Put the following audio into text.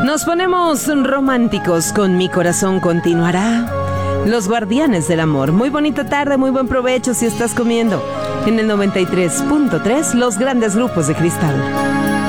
Nos ponemos románticos con Mi Corazón Continuará. Los Guardianes del Amor. Muy bonita tarde, muy buen provecho si estás comiendo. En el 93.3, los grandes grupos de Cristal.